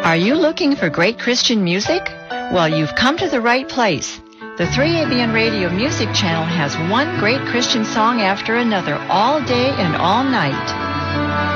Are you looking for great Christian music? Well, you've come to the right place. The 3ABN Radio Music Channel has one great Christian song after another all day and all night.